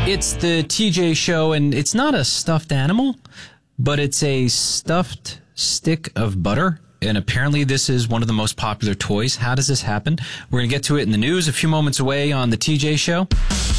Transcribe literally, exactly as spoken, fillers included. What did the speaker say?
It's the T J Show, and it's not a stuffed animal, but it's a stuffed stick of butter. And apparently this is one of the most popular toys. How does this happen? We're going to get to it in the news a few moments away on the T J Show.